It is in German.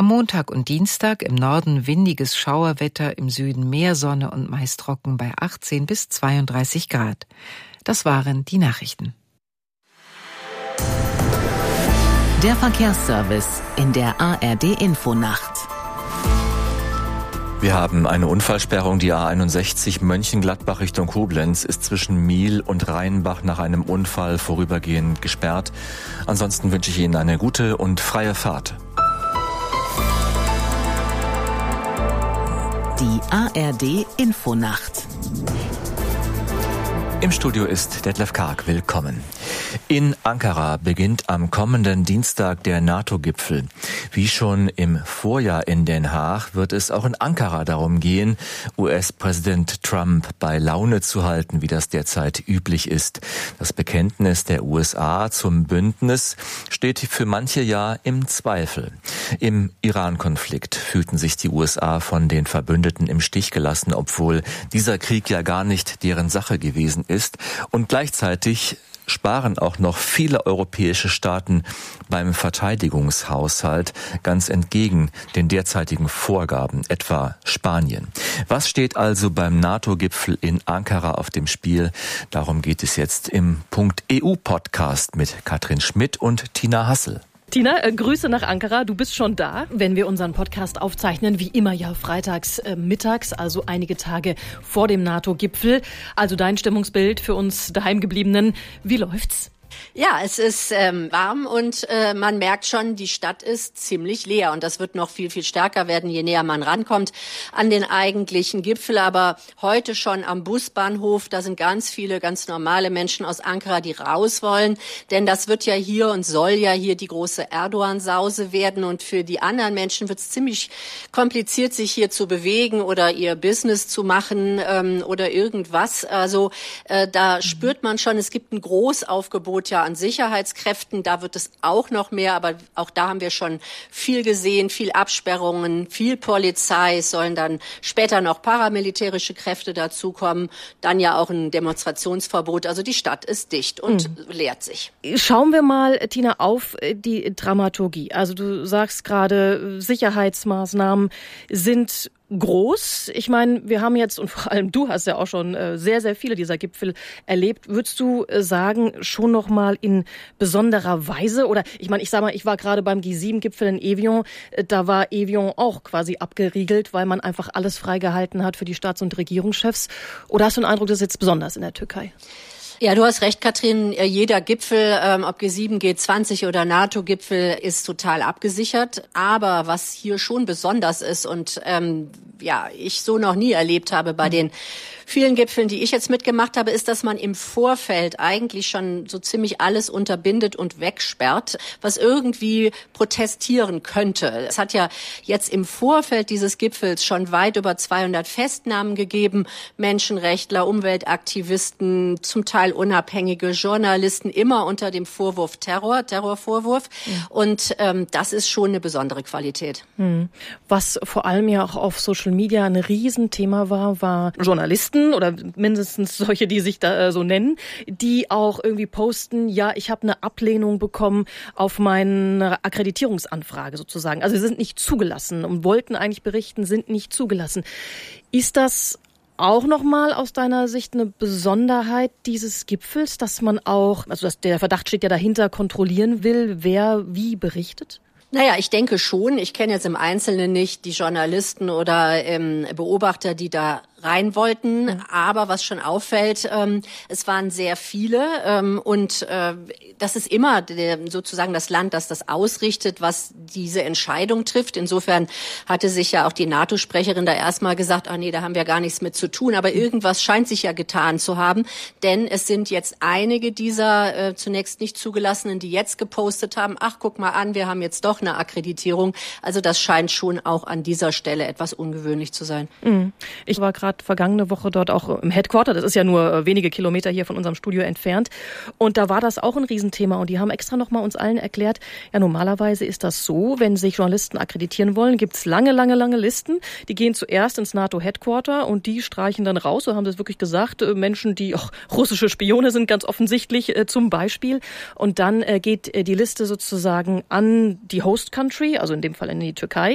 Montag und Dienstag im Norden windiges Schauerwetter, im Süden mehr Sonne und meist trocken bei 18 bis 32 Grad. Das waren die Nachrichten. Der Verkehrsservice in der ARD-Infonacht. Wir haben eine Unfallsperrung. Die A61 Mönchengladbach Richtung Koblenz ist zwischen Miel und Rheinbach nach einem Unfall vorübergehend gesperrt. Ansonsten wünsche ich Ihnen eine gute und freie Fahrt. Die ARD-Infonacht. Im Studio ist Detlef Karg. Willkommen. In Ankara beginnt am kommenden Dienstag der NATO-Gipfel. Wie schon im Vorjahr in Den Haag wird es auch in Ankara darum gehen, US-Präsident Trump bei Laune zu halten, wie das derzeit üblich ist. Das Bekenntnis der USA zum Bündnis steht für manche ja im Zweifel. Im Iran-Konflikt fühlten sich die USA von den Verbündeten im Stich gelassen, obwohl dieser Krieg ja gar nicht deren Sache gewesen ist. Und gleichzeitig sparen auch noch viele europäische Staaten beim Verteidigungshaushalt, ganz entgegen den derzeitigen Vorgaben, etwa Spanien. Was steht also beim NATO-Gipfel in Ankara auf dem Spiel? Darum geht es jetzt im Punkt EU-Podcast mit Katrin Schmidt und Tina Hassel. Tina, Grüße nach Ankara. Du bist schon da, wenn wir unseren Podcast aufzeichnen. Wie immer ja freitags mittags, also einige Tage vor dem NATO-Gipfel. Also dein Stimmungsbild für uns Daheimgebliebenen. Wie läuft's? Ja, es ist warm und man merkt schon, die Stadt ist ziemlich leer. Und das wird noch viel, viel stärker werden, je näher man rankommt an den eigentlichen Gipfel. Aber heute schon am Busbahnhof, da sind ganz viele, ganz normale Menschen aus Ankara, die raus wollen. Denn das wird ja hier und soll ja hier die große Erdogan-Sause werden. Und für die anderen Menschen wird es ziemlich kompliziert, sich hier zu bewegen oder ihr Business zu machen oder irgendwas. Also da spürt man schon, es gibt ein Großaufgebot ja an Sicherheitskräften, da wird es auch noch mehr, aber auch da haben wir schon viel gesehen, viel Absperrungen, viel Polizei, es sollen dann später noch paramilitärische Kräfte dazukommen, dann ja auch ein Demonstrationsverbot, also die Stadt ist dicht und leert sich. Schauen wir mal, Tina, auf die Dramaturgie. Also du sagst gerade, Sicherheitsmaßnahmen sind groß. Ich meine, wir haben jetzt, und vor allem du hast ja auch schon sehr, sehr viele dieser Gipfel erlebt. Würdest du sagen, schon noch mal in besonderer Weise? Oder ich meine, ich sag mal, ich war gerade beim G7-Gipfel in Evian. Da war Evian auch quasi abgeriegelt, weil man einfach alles freigehalten hat für die Staats- und Regierungschefs. Oder hast du den Eindruck, das ist jetzt besonders in der Türkei? Ja, du hast recht, Katrin. Jeder Gipfel, ob G7, G20 oder NATO-Gipfel, ist total abgesichert. Aber was hier schon besonders ist und ich so noch nie erlebt habe bei den vielen Gipfeln, die ich jetzt mitgemacht habe, ist, dass man im Vorfeld eigentlich schon so ziemlich alles unterbindet und wegsperrt, was irgendwie protestieren könnte. Es hat ja jetzt im Vorfeld dieses Gipfels schon weit über 200 Festnahmen gegeben. Menschenrechtler, Umweltaktivisten, zum Teil unabhängige Journalisten, immer unter dem Vorwurf Terrorvorwurf. Und das ist schon eine besondere Qualität. Was vor allem ja auch auf Social Media ein Riesenthema war Journalisten oder mindestens solche, die sich da so nennen, die auch irgendwie posten, ja, ich habe eine Ablehnung bekommen auf meine Akkreditierungsanfrage sozusagen. Also sie sind nicht zugelassen und wollten eigentlich berichten, sind nicht zugelassen. Ist das auch nochmal aus deiner Sicht eine Besonderheit dieses Gipfels, dass man auch, also der Verdacht steht ja dahinter, kontrollieren will, wer wie berichtet? Naja, ich denke schon. Ich kenne jetzt im Einzelnen nicht die Journalisten oder Beobachter, die da rein wollten. Aber was schon auffällt, es waren sehr viele und das ist immer sozusagen das Land, das das ausrichtet, was diese Entscheidung trifft. Insofern hatte sich ja auch die NATO-Sprecherin da erstmal gesagt, nee, da haben wir gar nichts mit zu tun. Aber irgendwas scheint sich ja getan zu haben, denn es sind jetzt einige dieser zunächst nicht zugelassenen, die jetzt gepostet haben, ach, guck mal an, wir haben jetzt doch eine Akkreditierung. Also das scheint schon auch an dieser Stelle etwas ungewöhnlich zu sein. Ich war gerade vergangene Woche dort auch im Headquarter, das ist ja nur wenige Kilometer hier von unserem Studio entfernt. Und da war das auch ein Riesenthema und die haben extra nochmal uns allen erklärt, ja normalerweise ist das so, wenn sich Journalisten akkreditieren wollen, gibt's lange Listen. Die gehen zuerst ins NATO-Headquarter und die streichen dann raus, so haben sie es wirklich gesagt, Menschen, die auch russische Spione sind, ganz offensichtlich zum Beispiel. Und dann geht die Liste sozusagen an die Host Country, also in dem Fall in die Türkei.